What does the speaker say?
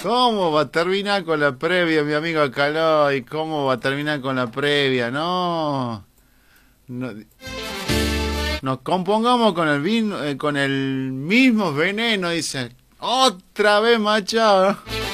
¿Cómo va a terminar con la previa, mi amigo Caloi? ¿Cómo va a terminar con la previa? No. No, nos compongamos con el vino, con el mismo veneno, dice. Otra vez, Machado.